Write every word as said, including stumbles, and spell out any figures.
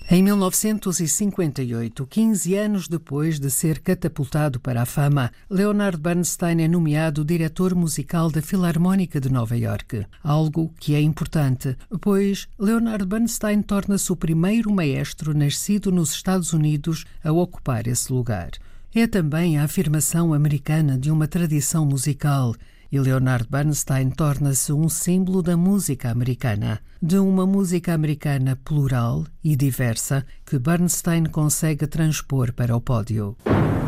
Em mil novecentos e cinquenta e oito, quinze anos depois de ser catapultado para a fama, Leonard Bernstein é nomeado diretor musical da Filarmónica de Nova Iorque. Algo que é importante, pois Leonard Bernstein torna-se o primeiro maestro nascido nos Estados Unidos a ocupar esse lugar. É também a afirmação americana de uma tradição musical, e Leonard Bernstein torna-se um símbolo da música americana, de uma música americana plural e diversa que Bernstein consegue transpor para o pódio.